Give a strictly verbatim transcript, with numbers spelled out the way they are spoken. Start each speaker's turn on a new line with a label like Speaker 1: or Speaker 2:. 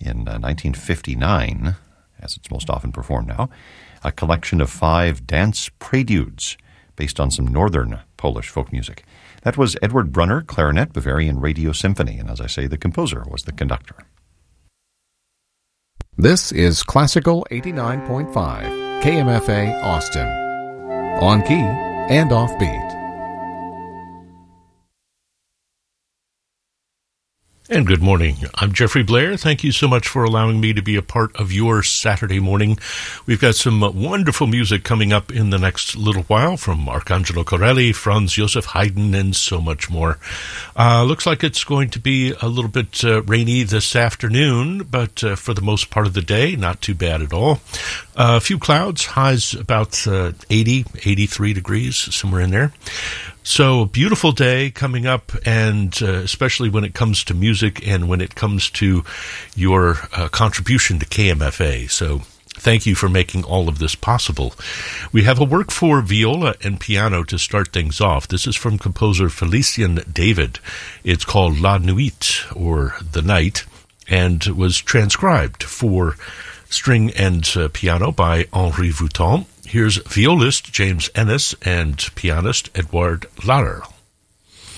Speaker 1: in uh, nineteen fifty-nine, as it's most often performed now, a collection of five dance preludes based on some northern Polish folk music. That was Edward Brunner, clarinet, Bavarian Radio Symphony, and as I say, the composer was the conductor.
Speaker 2: This is Classical eighty-nine point five, K M F A Austin. On key and offbeat.
Speaker 3: And good morning. I'm Jeffrey Blair. Thank you so much for allowing me to be a part of your Saturday morning. We've got some wonderful music coming up in the next little while from Arcangelo Corelli, Franz Joseph Haydn, and so much more. Uh, looks like it's going to be a little bit uh, rainy this afternoon, but uh, for the most part of the day, not too bad at all. Uh, a few clouds, highs about uh, eighty, eighty-three degrees, somewhere in there. So, a beautiful day coming up, and uh, especially when it comes to music and when it comes to your uh, contribution to K M F A. So, thank you for making all of this possible. We have a work for viola and piano to start things off. This is from composer Felicien David. It's called La Nuit, or The Night, and was transcribed for string and uh, piano by Henri Vouton. Here's violist James Ennis and pianist Edouard Larer.